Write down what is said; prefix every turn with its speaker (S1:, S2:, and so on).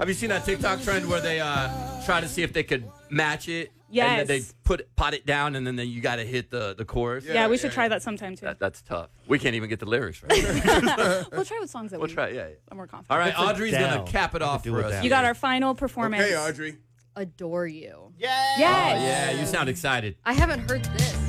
S1: Have you seen that TikTok trend where they try to see if they could match it?
S2: Yes.
S1: And then they pot it down, and then you got to hit the chorus.
S2: Yeah, we should try that sometime, too.
S1: That's tough. We can't even get the lyrics right.
S2: We'll try with songs that
S1: We'll try, yeah.
S2: I'm more confident.
S1: All right,
S3: What's a
S1: Audrey's going
S3: down?
S1: to cap it off
S3: do
S1: for
S3: with
S1: us.
S3: that?
S2: You got our final performance.
S4: Okay, Audrey.
S5: Adore You.
S2: Yes.
S1: Oh, yeah, you sound excited.
S5: I haven't heard this.